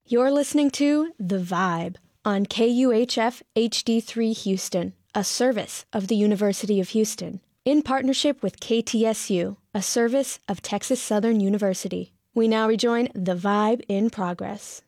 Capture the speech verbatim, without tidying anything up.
You're listening to The Vibe on K U H F H D three Houston, a service of the University of Houston, in partnership with K T S U, a service of Texas Southern University. We now rejoin The Vibe in progress.